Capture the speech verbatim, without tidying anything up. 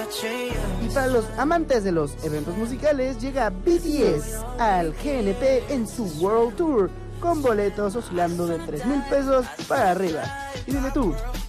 Y para los amantes de los eventos musicales, llega B T S al G N P en su World Tour, con boletos oscilando de tres mil pesos para arriba. Y dime tú,